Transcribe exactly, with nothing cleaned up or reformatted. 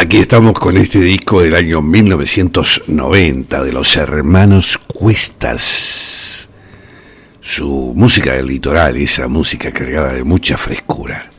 Aquí estamos con este disco del año mil novecientos noventa de los hermanos Cuestas. Su música del litoral, esa música cargada de mucha frescura.